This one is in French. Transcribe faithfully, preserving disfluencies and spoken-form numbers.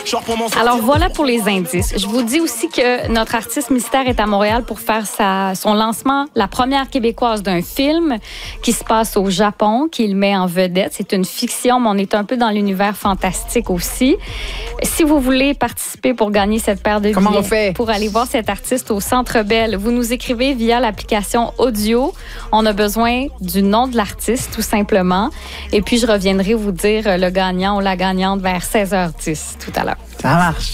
Alors voilà pour les indices. Je vous dis aussi que notre artiste mystère est à Montréal pour faire sa, son lancement, la première québécoise d'un film qui se passe au Japon, qu'il met en vedette. C'est une fiction, mais on est un peu dans l'univers fantastique aussi. Si vous voulez participer pour gagner cette paire de Comment billets, on fait? pour aller voir cet artiste au Centre Bell, vous nous écrivez via l'application audio. On a besoin du nom de l'artiste, tout simplement. Et puis, je reviendrai vous dire le gagnant ou la gagnante vers seize heures dix tout à l'heure. Ça marche.